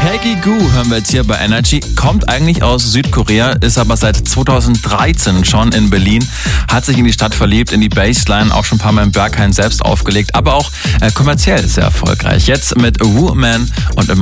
Peggy Gou hören wir jetzt hier bei Energy, kommt eigentlich aus Südkorea, ist aber seit 2013 schon in Berlin, hat sich in die Stadt verliebt, in die Bassline, auch schon ein paar Mal im Berghain selbst aufgelegt, aber auch kommerziell sehr erfolgreich. Jetzt mit Woman und